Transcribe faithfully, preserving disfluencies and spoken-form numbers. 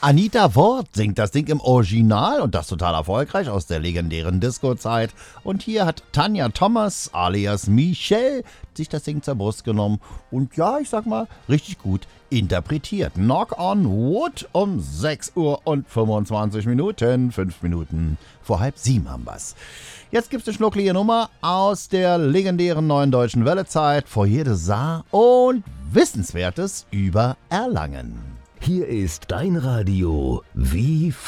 Anita Ward singt das Ding im Original und das total erfolgreich aus der legendären Disco-Zeit. Und hier hat Tanja Thomas alias Michelle sich das Ding zur Brust genommen und ja, ich sag mal, richtig gut interpretiert. Knock on Wood um sechs Uhr und fünfundzwanzig Minuten, fünf Minuten vor halb sieben haben wir's. Jetzt gibt's eine schnucklige Nummer aus der legendären Neuen Deutschen Welle-Zeit, Foyer de Saar und Wissenswertes über Erlangen. Hier ist dein Radio wie